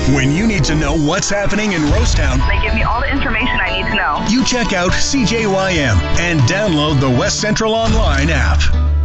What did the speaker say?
When you need to know what's happening in Rosetown, They give me all the information I need to know. you check out CJYM and download the West Central Online app.